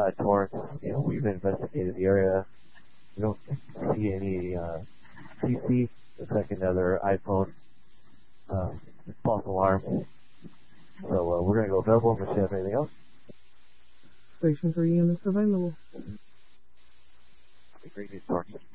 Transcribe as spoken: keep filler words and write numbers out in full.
uh, Torrance. You know, we've investigated the area. We don't see any uh, C C. It's like another iPhone uh, false alarm. So uh, we're going to go available if you have anything else. Station three units available. Great news, Torrance.